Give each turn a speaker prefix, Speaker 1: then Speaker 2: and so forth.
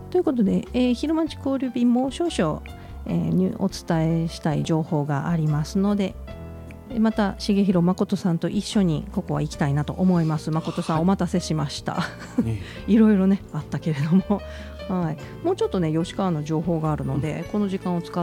Speaker 1: ということで、昼間交流便も少々、にお伝えしたい情報がありますので、また重弘誠さんと一緒にここは行きたいなと思います。誠さん、お待たせしました。いろいろねあったけれども、はい、もうちょっとね吉川の情報があるので、この時間を使っ